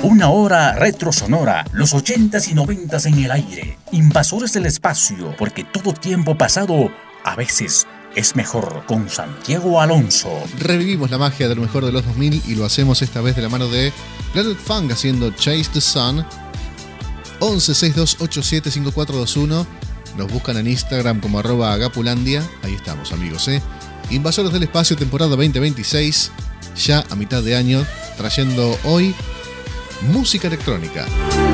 Una hora retrosonora, los 80s y 90s en el aire. Invasores del espacio, porque todo tiempo pasado a veces es mejor, con Santiago Alonso. Revivimos la magia de lo mejor de los 2000 y lo hacemos esta vez de la mano de Planet Funk haciendo Chase the Sun. 1162875421. Nos buscan en Instagram como @agapulandia. Ahí estamos, amigos, Invasores del espacio, temporada 2026, ya a mitad de año, trayendo hoy música electrónica.